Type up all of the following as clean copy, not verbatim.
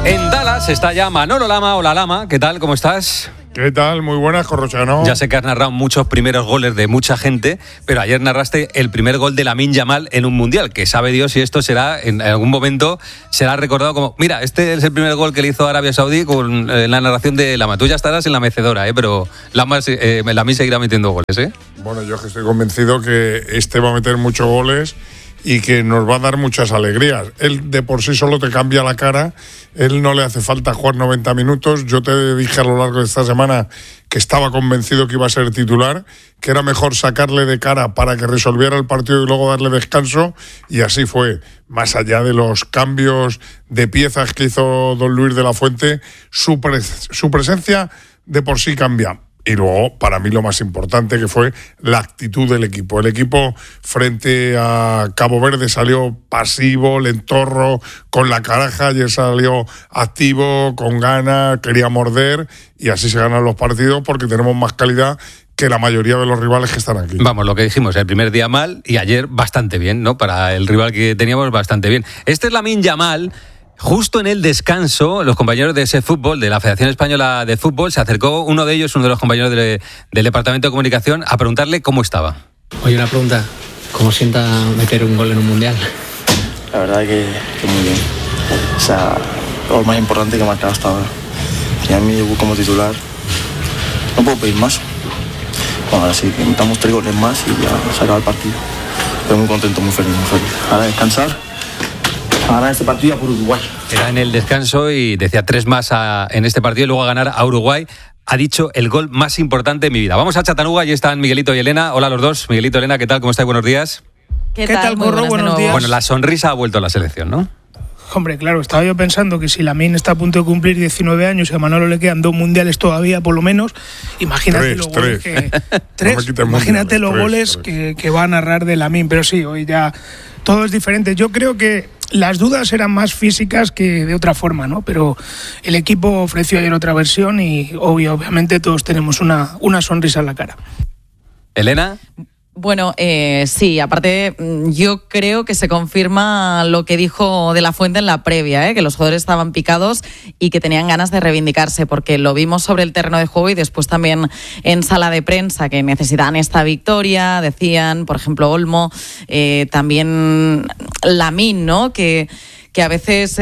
En Dallas está ya Manolo Lama. Hola Lama, ¿qué tal? ¿Cómo estás? ¿Qué tal? Muy buenas, Corrochano. Ya sé que has narrado muchos primeros goles de mucha gente, pero ayer narraste el primer gol de Lamine Yamal en un mundial, que sabe Dios si esto será, en algún momento, será recordado como, mira, este es el primer gol que le hizo Arabia Saudí con la narración de Lama. Tú ya estarás en la mecedora, pero Lamine seguirá metiendo goles, ¿eh? Bueno, yo que estoy convencido que este va a meter muchos goles y que nos va a dar muchas alegrías. Él de por sí solo te cambia la cara, él no le hace falta jugar 90 minutos. Yo te dije a lo largo de esta semana que estaba convencido que iba a ser titular, que era mejor sacarle de cara para que resolviera el partido y luego darle descanso, y así fue. Más allá de los cambios de piezas que hizo don Luis de la Fuente, su presencia de por sí cambia. Y luego, para mí, lo más importante que fue la actitud del equipo. El equipo frente a Cabo Verde salió pasivo, lentorro, con la caraja. Ayer salió activo, con ganas, quería morder, y así se ganan los partidos porque tenemos más calidad que la mayoría de los rivales que están aquí. Vamos, lo que dijimos, el primer día mal y ayer bastante bien, ¿no? Para el rival que teníamos, bastante bien. Este es Lamine Yamal. Justo en el descanso, los compañeros de ese fútbol, de la Federación Española de Fútbol, se acercó uno de ellos, uno de los compañeros del Departamento de Comunicación, a preguntarle cómo estaba. Oye, una pregunta, ¿cómo sienta meter un gol en un mundial? La verdad que muy bien. O sea, lo más importante que he marcado hasta ahora. Y a mi debut como titular, no puedo pedir más. Bueno, ahora sí, que metamos 3 goles más y ya se acaba el partido. Estoy muy contento, muy feliz, muy feliz. Ahora descansar. A ganar este partido por Uruguay. Era en el descanso y decía 3 más en este partido y luego a ganar a Uruguay. Ha dicho el gol más importante de mi vida. Vamos a Chattanooga, allí están Miguelito y Elena. Hola a los dos. Miguelito, Elena, ¿qué tal? ¿Cómo estáis? Buenos días. ¿Qué tal, Corro? Buenos días. Bueno, la sonrisa ha vuelto a la selección, ¿no? Hombre, claro, estaba yo pensando que si Lamine está a punto de cumplir 19 años y a Manolo le quedan 2 mundiales todavía, por lo menos, imagínate los goles imagínate los goles que va a narrar de Lamine. Pero sí, hoy ya todo es diferente. Yo creo que las dudas eran más físicas que de otra forma, ¿no? Pero el equipo ofreció ayer otra versión y obviamente todos tenemos una sonrisa en la cara. ¿Elena? Bueno, sí, aparte yo creo que se confirma lo que dijo De la Fuente en la previa, que los jugadores estaban picados y que tenían ganas de reivindicarse, porque lo vimos sobre el terreno de juego y después también en sala de prensa, que necesitaban esta victoria, decían, por ejemplo, Olmo, también Lamine, ¿no? Que a veces,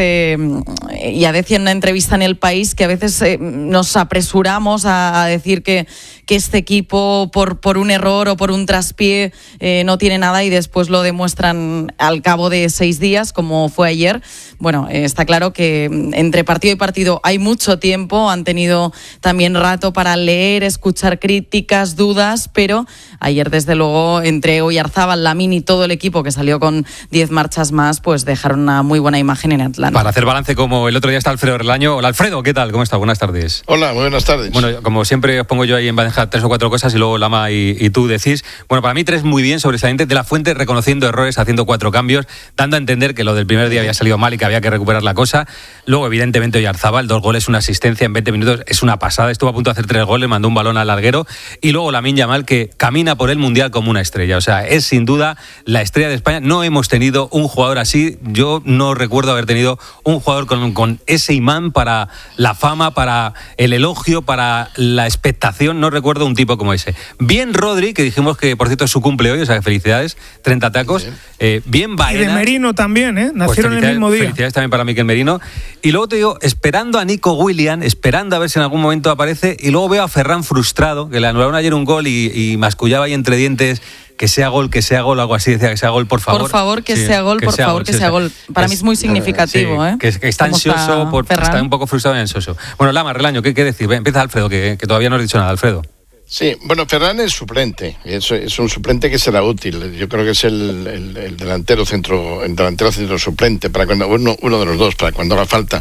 ya decía en una entrevista en El País, que a veces nos apresuramos a decir que este equipo por un error o por un traspié no tiene nada y después lo demuestran al cabo de 6 días, como fue ayer. Bueno, está claro que entre partido y partido hay mucho tiempo, han tenido también rato para leer, escuchar críticas, dudas, pero ayer desde luego entre Oyarzábal, Lamine y todo el equipo que salió con 10 marchas más, pues dejaron una muy buena imagen en Atlanta. Para hacer balance, como el otro día está Alfredo Relaño. Hola Alfredo, ¿qué tal? ¿Cómo estás? Buenas tardes. Hola, muy buenas tardes. Bueno, como siempre os pongo yo ahí en bandeja 3 o 4 cosas y luego Lama y tú decís. Bueno, para mí 3 muy bien, sobresalientes. De la Fuente reconociendo errores, haciendo 4 cambios, dando a entender que lo del primer día había salido mal y que había que recuperar la cosa. Luego, evidentemente, Oyarzábal, 2 goles, una asistencia en 20 minutos, es una pasada. Estuvo a punto de hacer 3 goles, mandó un balón al larguero. Y luego Lamine Yamal, que camina por el Mundial como una estrella. O sea, es sin duda la estrella de España. No hemos tenido un jugador así. Yo no recuerdo haber tenido un jugador con ese imán para la fama, para el elogio, para la expectación. No recuerdo un tipo como ese. Bien Rodri, que dijimos que por cierto es su cumple hoy, o sea que felicidades, 30 tacos. Bien Baena. Y de Merino también, nacieron el mismo día. Felicidades también para Miquel Merino. Y luego te digo, esperando a Nico Williams, esperando a ver si en algún momento aparece, y luego veo a Ferran frustrado, que le anularon ayer un gol y mascullaba ahí entre dientes que sea gol, algo así, decía que sea gol, por favor. Por favor, que sea gol, por favor, que sea gol. Para mí es muy significativo, que está ansioso, está un poco frustrado y ansioso. Bueno, Lama, Relaño, ¿qué decir? Empieza Alfredo, que todavía no has dicho nada, Alfredo. Sí, bueno, Ferran es suplente, es un suplente que será útil. Yo creo que es el delantero centro suplente para cuando uno de los dos para cuando haga falta.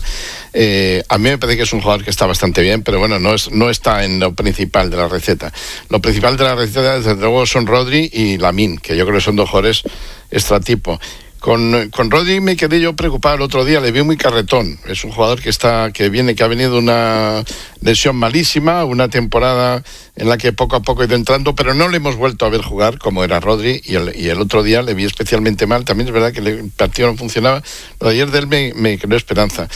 A mí me parece que es un jugador que está bastante bien, pero bueno, no está en lo principal de la receta. Lo principal de la receta, desde luego, son Rodri y Lamine, que yo creo que son 2 jugadores extratipo. Con Rodri me quedé yo preocupado el otro día, le vi muy carretón. Es un jugador que ha venido de una lesión malísima, una temporada en la que poco a poco ha ido entrando, pero no le hemos vuelto a ver jugar como era Rodri, y el otro día le vi especialmente mal. También es verdad que el partido no funcionaba, pero ayer de él me creó esperanza.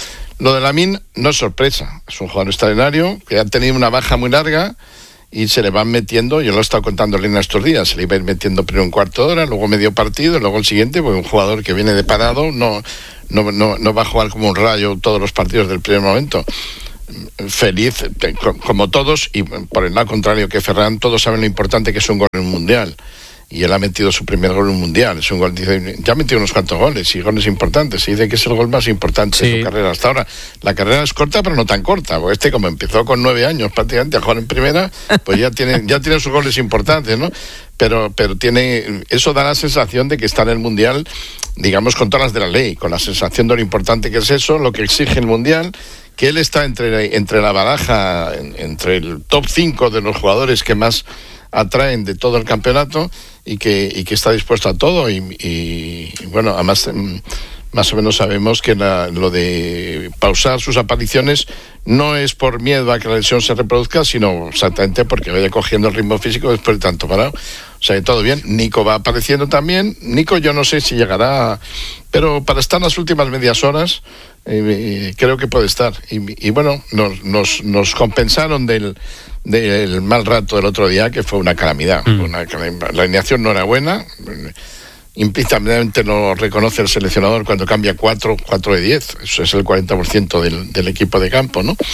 Lo de Lamine no es sorpresa, es un jugador extraordinario que ha tenido una baja muy larga y se le van metiendo, yo lo he estado contando en estos días, se le iba a ir metiendo primero un cuarto de hora, luego medio partido, luego el siguiente, porque un jugador que viene de parado no va a jugar como un rayo todos los partidos del primer momento. Feliz, como todos, y por el lado contrario que Ferran, todos saben lo importante que es un gol en un mundial. Y él ha metido su primer gol en un mundial. Es un gol, dice, ya ha metido unos cuantos goles y goles importantes. Se dice que es el gol más importante de su carrera hasta ahora. La carrera es corta, pero no tan corta. Porque como empezó con 9 años prácticamente a jugar en primera, pues ya tiene sus goles importantes, ¿no? Pero eso da la sensación de que está en el mundial, digamos, con todas las de la ley, con la sensación de lo importante que es eso, lo que exige el mundial, que él está entre la baraja, entre el top 5 de los jugadores que más atraen de todo el campeonato y que está dispuesto a todo y bueno, además más o menos sabemos que lo de pausar sus apariciones no es por miedo a que la lesión se reproduzca, sino exactamente porque vaya cogiendo el ritmo físico después de tanto parado. O sea, que todo bien. Nico va apareciendo también. Nico yo no sé si llegará, pero para estar en las últimas medias horas creo que puede estar. Y bueno, nos compensaron del mal rato del otro día, que fue una calamidad. La alineación no era buena. Implícitamente lo reconoce el seleccionador cuando cambia 4 de 10. Eso es el 40% del equipo de campo, ¿no?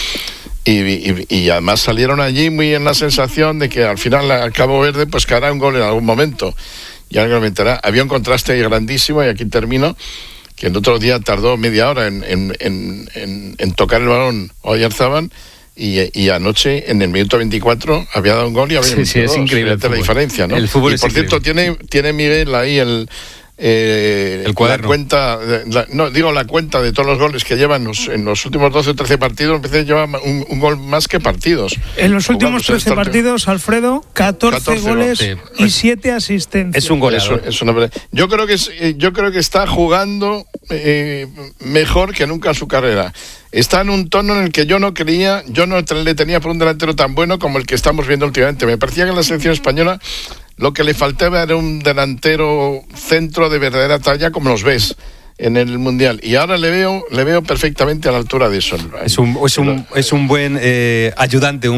Y además salieron allí muy en la sensación de que al final al Cabo Verde pues caerá un gol en algún momento. Y algo comentará. Había un contraste grandísimo, y aquí termino, que el otro día tardó media hora en tocar el balón Oyarzabal. Y anoche, en el minuto 24, había dado un gol y había metido es increíble la diferencia, ¿no? El fútbol y por cierto, tiene Miguel ahí el cuaderno. La cuenta de todos los goles que llevan en los últimos 12 o 13 partidos. Empecé a llevar un gol más que partidos. En los últimos 13 partidos, Alfredo, 14 goles y 7 asistencias. Es un goleador. Yo creo que está jugando mejor que nunca en su carrera. Está en un tono en el que yo no le tenía por un delantero tan bueno como el que estamos viendo últimamente. Me parecía que en la selección española lo que le faltaba era un delantero centro de verdadera talla, como los ves en el Mundial. Y ahora le veo perfectamente a la altura de eso. Es un buen ayudante,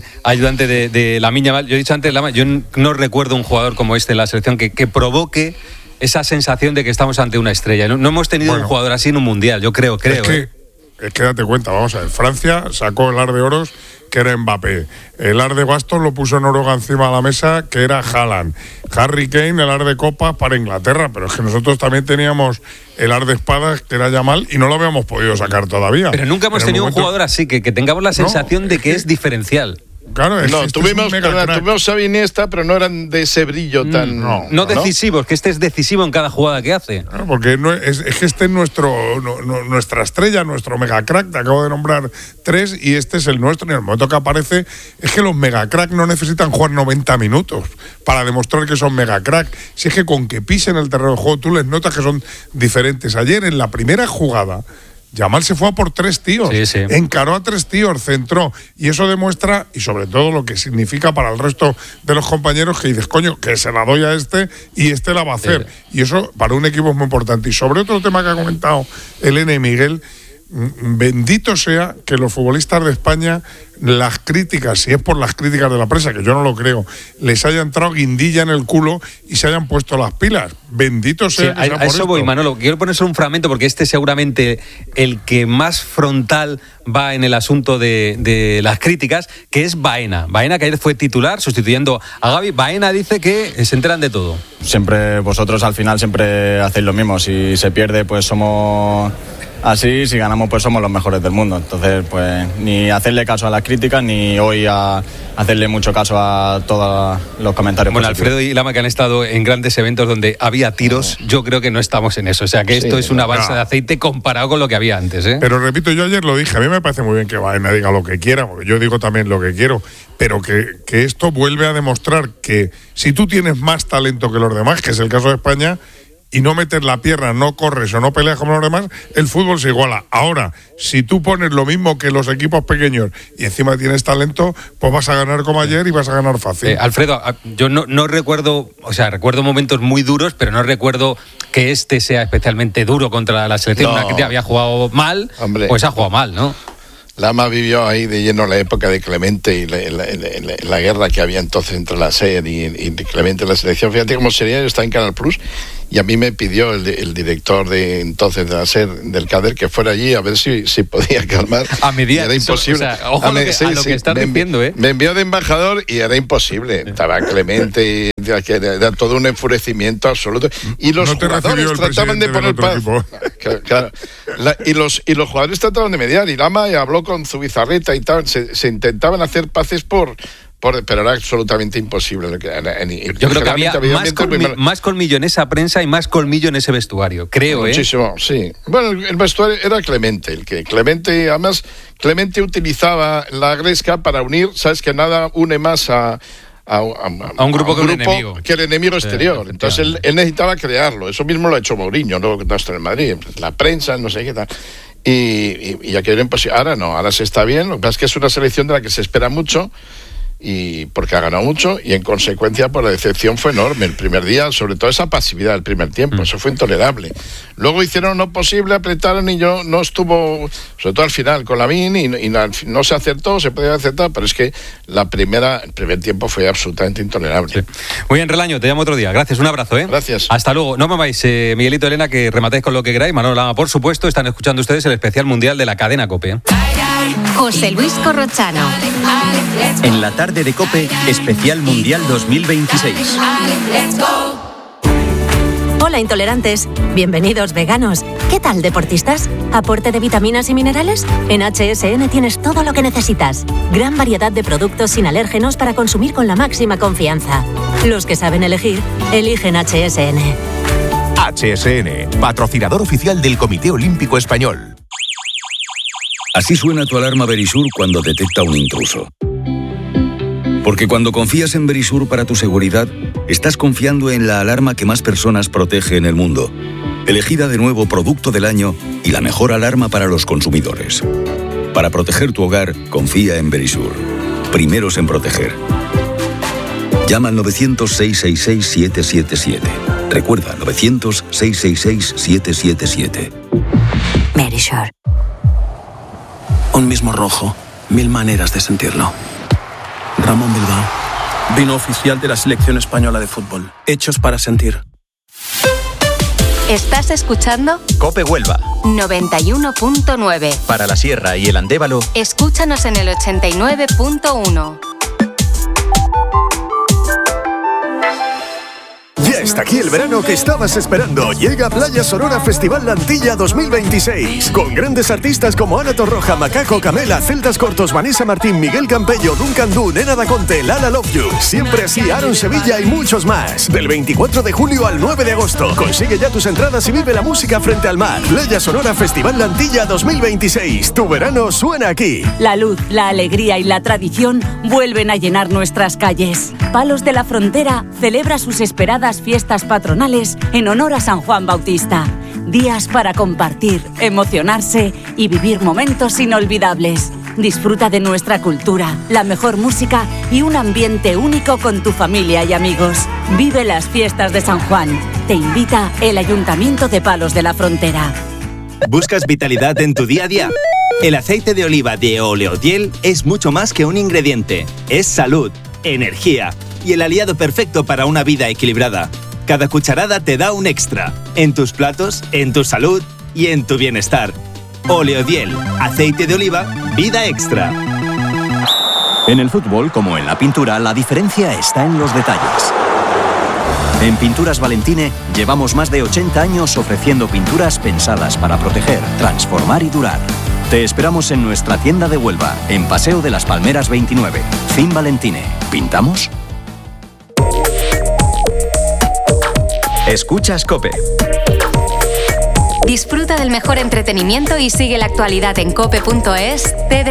de Lamine Yamal. Yo he dicho antes, yo no recuerdo un jugador como este en la selección que provoque esa sensación de que estamos ante una estrella. No hemos tenido un jugador así en un Mundial, yo creo. Es que date cuenta, vamos a ver, Francia sacó el ar de oros, que era Mbappé. El ar de bastos lo puso Noruega encima de la mesa, que era Haaland. Harry Kane, el ar de copas para Inglaterra, pero es que nosotros también teníamos el ar de espadas, que era Yamal, y no lo habíamos podido sacar todavía. Pero nunca hemos tenido un jugador así, que tengamos la sensación de que es diferencial. Claro, tuvimos Xavi Iniesta, pero no eran de ese brillo tan... No decisivos, que este es decisivo en cada jugada que hace. Claro, porque es que este es nuestra estrella, nuestro mega crack. Te acabo de nombrar 3 y este es el nuestro. Y en el momento que aparece, es que los mega crack no necesitan jugar 90 minutos para demostrar que son mega crack. Si es que con que pisen el terreno de juego, tú les notas que son diferentes. Ayer, en la primera jugada, Yamal se fue a por 3 tíos, encaró a 3 tíos, centró, y eso demuestra, y sobre todo lo que significa para el resto de los compañeros, que dices, coño, que se la doy a este y este la va a hacer, y eso para un equipo es muy importante. Y sobre otro tema que ha comentado Elena y Miguel, bendito sea que los futbolistas de España, las críticas, si es por las críticas de la prensa, que yo no lo creo, les haya entrado guindilla en el culo y se hayan puesto las pilas. Bendito sea. Sí, a eso voy, Manolo. Quiero poner solo un fragmento, porque este es seguramente el que más frontal va en el asunto de las críticas, que es Baena. Baena, que ayer fue titular sustituyendo a Gavi. Baena dice que se enteran de todo. Siempre vosotros al final siempre hacéis lo mismo. Si se pierde, pues somos así, si ganamos, pues somos los mejores del mundo. Entonces, pues ni hacerle caso a las críticas, ni hoy a hacerle mucho caso a todos los comentarios. Bueno, positivos. Alfredo y Lama, que han estado en grandes eventos donde había tiros, yo creo que no estamos en eso. O sea, que esto es una balsa de aceite comparado con lo que había antes, ¿eh? Pero repito, yo ayer lo dije, a mí me parece muy bien que Baena diga lo que quiera, porque yo digo también lo que quiero, pero que esto vuelve a demostrar que si tú tienes más talento que los demás, que es el caso de España, y no metes la pierna, no corres o no peleas como los demás, el fútbol se iguala. Ahora, si tú pones lo mismo que los equipos pequeños y encima tienes talento, pues vas a ganar como ayer y vas a ganar fácil. Alfredo, yo no recuerdo, o sea, recuerdo momentos muy duros, pero no recuerdo que este sea especialmente duro contra la selección. Una que había jugado mal, pues ha jugado mal, ¿no? Lama vivió ahí de lleno la época de Clemente y la guerra que había entonces entre la SER y Clemente y la selección. Fíjate cómo sería, yo estaba en Canal Plus y a mí me pidió el director de entonces de la SER, del CADER, que fuera allí a ver si podía calmar. A mediar. Era imposible. O sea, ojo a lo que estás diciendo, ¿eh? Me envió de embajador y era imposible. Estaba Clemente y era todo un enfurecimiento absoluto. Y los jugadores trataban de poner paz. Claro. Y los jugadores trataban de mediar y Lama habló con Zubizarreta y tal. Se intentaban hacer paces pero era absolutamente imposible. Yo creo que había más colmillo en esa prensa y más colmillo en ese vestuario, creo. Muchísimo, sí. Bueno, el vestuario era Clemente, además Clemente utilizaba la gresca para unir, sabes que nada une más a un grupo que el enemigo exterior. Entonces él necesitaba crearlo. Eso mismo lo ha hecho Mourinho, luego que está en Madrid, la prensa, no sé qué tal. Y aquello era imposible. Ahora no, ahora se está bien. Lo que pasa es que es una selección de la que se espera mucho, y porque ha ganado mucho, y en consecuencia pues la decepción fue enorme el primer día, sobre todo esa pasividad del primer tiempo. Eso fue intolerable. Luego hicieron lo posible, apretaron y yo no estuvo, sobre todo al final con Lamin, y no se acertó, se podía acertar, pero es que el primer tiempo fue absolutamente intolerable. Sí. Muy bien, Relaño, te llamo otro día. Gracias, un abrazo. Gracias. Hasta luego. No me vais, Miguelito, Elena, que rematéis con lo que queráis. Manolo Lama, por supuesto. Están escuchando ustedes el especial mundial de la cadena COPE. José Luis Corrochano. En la tarde de COPE, especial mundial 2026. Hola, intolerantes. Bienvenidos, veganos. ¿Qué tal, deportistas? ¿Aporte de vitaminas y minerales? En HSN tienes todo lo que necesitas. Gran variedad de productos sin alérgenos para consumir con la máxima confianza. Los que saben elegir, eligen HSN. HSN, patrocinador oficial del Comité Olímpico Español. Así suena tu alarma Verisur cuando detecta un intruso. Porque cuando confías en Verisur para tu seguridad, estás confiando en la alarma que más personas protege en el mundo. Elegida de nuevo Producto del Año y la mejor alarma para los consumidores. Para proteger tu hogar, confía en Verisur. Primeros en proteger. Llama al 900-666-777. Recuerda, 900-666-777. Verisur. Un mismo rojo, 1000 maneras de sentirlo. Ramón Bilbao, vino oficial de la selección española de fútbol. Hechos para sentir. ¿Estás escuchando? COPE Huelva 91.9. Para la Sierra y el Andévalo, escúchanos en el 89.1. Ya está aquí el verano que estabas esperando. Llega Playa Sonora Festival La Antilla 2026. Con grandes artistas como Ana Torroja, Macaco, Camela, Celtas Cortos, Vanessa Martín, Miguel Campello, Duncan Du, Nena Daconte, Lala Love You, Siempre Así, Aaron Sevilla y muchos más. Del 24 de julio al 9 de agosto. Consigue ya tus entradas y vive la música frente al mar. Playa Sonora Festival La Antilla 2026. Tu verano suena aquí. La luz, la alegría y la tradición vuelven a llenar nuestras calles. Palos de la Frontera celebra sus esperadas fiestas patronales en honor a San Juan Bautista. Días para compartir, emocionarse y vivir momentos inolvidables. Disfruta de nuestra cultura, la mejor música y un ambiente único con tu familia y amigos. Vive las fiestas de San Juan. Te invita el Ayuntamiento de Palos de la Frontera. ¿Buscas vitalidad en tu día a día? El aceite de oliva de Oleodiel es mucho más que un ingrediente. Es salud, energía y el aliado perfecto para una vida equilibrada. Cada cucharada te da un extra. En tus platos, en tu salud y en tu bienestar. Oleodiel, aceite de oliva, vida extra. En el fútbol, como en la pintura, la diferencia está en los detalles. En Pinturas Valentine llevamos más de 80 años ofreciendo pinturas pensadas para proteger, transformar y durar. Te esperamos en nuestra tienda de Huelva, en Paseo de las Palmeras 29. Fin Valentine. ¿Pintamos? Escuchas COPE. Disfruta del mejor entretenimiento y sigue la actualidad en cope.es.